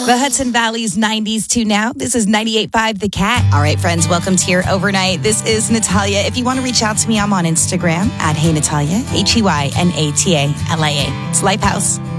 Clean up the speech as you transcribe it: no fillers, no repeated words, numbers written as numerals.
The Hudson Valley's 90s to now. This is 98.5 The Cat. All right, friends, welcome to your overnight. This is Natalia. If you want to reach out to me, I'm on Instagram at Hey Natalia, HeyNatalia. It's Lifehouse.